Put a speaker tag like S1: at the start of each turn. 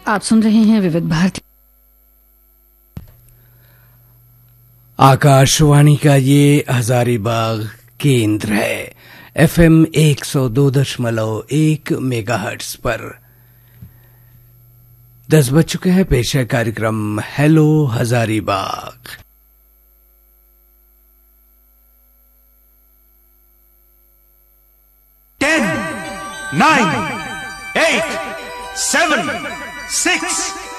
S1: आप सुन रहे हैं विविध भारती
S2: आकाशवाणी का ये हजारीबाग केंद्र है। FM 102.1 मेगाहर्ट्ज पर 10 बज चुके हैं। पेश है कार्यक्रम हेलो हजारीबाग।
S3: 10, 9, 8, 7, 6,